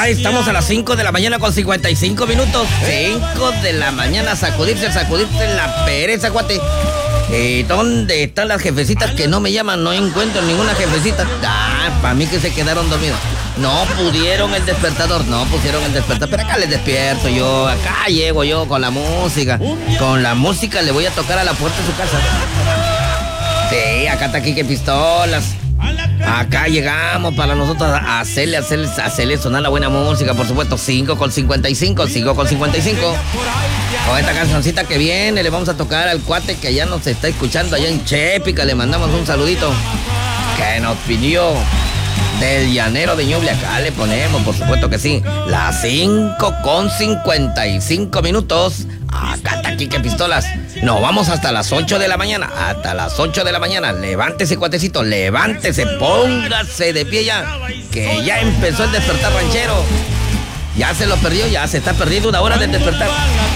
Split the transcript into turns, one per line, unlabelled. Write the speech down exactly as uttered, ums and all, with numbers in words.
Ya estamos a las cinco de la mañana con cincuenta y cinco minutos. cinco de la mañana, sacudirse, sacudirse la pereza, guate. Eh, ¿Dónde están las jefecitas que no me llaman? No encuentro ninguna jefecita. Ah, para mí que se quedaron dormidos. No pudieron el despertador, no pusieron el despertador. Pero acá les despierto yo, acá llego yo con la música. Con la música le voy a tocar a la puerta de su casa. Sí, acá está aquí que pistolas. Acá llegamos para nosotros a hacerle, hacerle, hacerle sonar la buena música, por supuesto. cinco con cincuenta y cinco, cinco con cincuenta y cinco. Con esta cancioncita que viene, le vamos a tocar al cuate que ya nos está escuchando allá en Chépica. Le mandamos un saludito que nos pidió del llanero de Ñuble. Acá le ponemos, por supuesto que sí. Las cinco con cincuenta y cinco minutos. Acá está aquí que pistolas. Nos vamos hasta las ocho de la mañana. Hasta las ocho de la mañana. Levántese, cuatecito. Levántese. Póngase de pie ya. Que ya empezó el despertar ranchero. Ya se lo perdió. Ya se está perdiendo una hora del despertar.